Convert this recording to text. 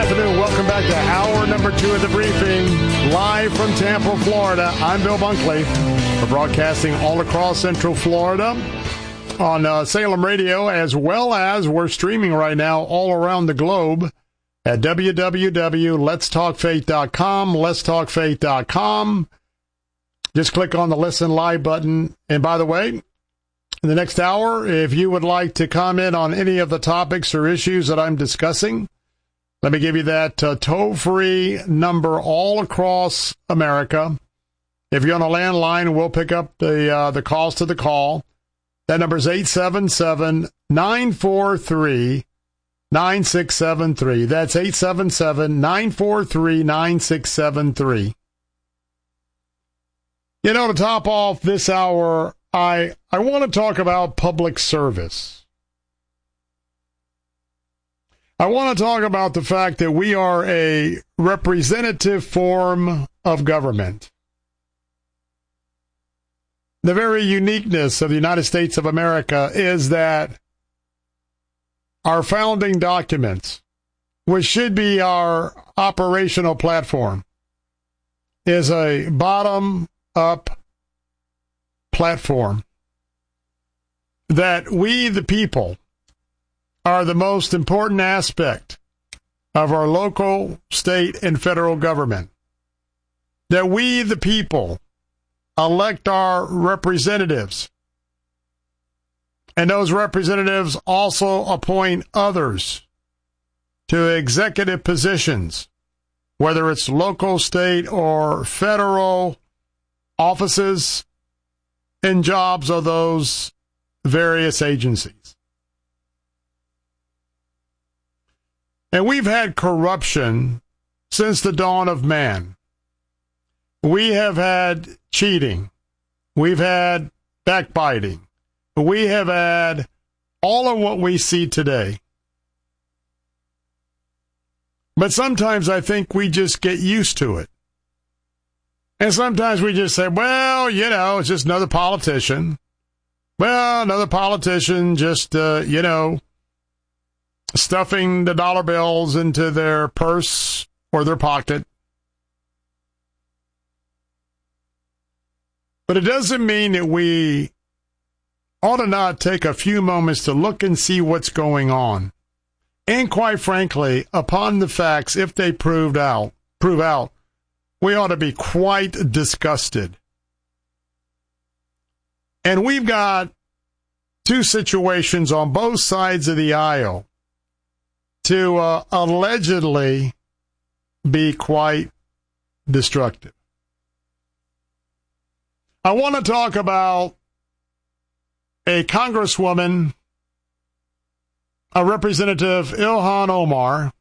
afternoon. Welcome back to hour number 2 of the briefing. Live from Tampa, Florida. I'm Bill Bunkley. We're broadcasting all across Central Florida on Salem Radio, as well as we're streaming right now all around the globe at www.letstalkfaith.com, letstalkfaith.com. Just click on the Listen Live button. And by the way, in the next hour, if you would like to comment on any of the topics or issues that I'm discussing, let me give you that toll-free number all across America. If you're on a landline, we'll pick up the calls to the call. That number is 877-943-9673. That's 877-943-9673. You know, to top off this hour, I want to talk about public service. I want to talk about the fact that we are a representative form of government. The very uniqueness of the United States of America is that our founding documents, which should be our operational platform, is a bottom-up platform that we, the people, are the most important aspect of our local, state, and federal government. That we, the people, elect our representatives. And those representatives also appoint others to executive positions, whether it's local, state, or federal offices and jobs of those various agencies. And we've had corruption since the dawn of man. We have had cheating. We've had backbiting. We have had all of what we see today. But sometimes I think we just get used to it. And sometimes we just say, well, you know, it's just another politician. Well, another politician just, stuffing the dollar bills into their purse or their pocket. But it doesn't mean that we ought to not take a few moments to look and see what's going on. And quite frankly, upon the facts, if they prove out, we ought to be quite disgusted. And we've got two situations on both sides of the aisle to allegedly be quite destructive. I want to talk about a congresswoman, a Representative Ilhan Omar,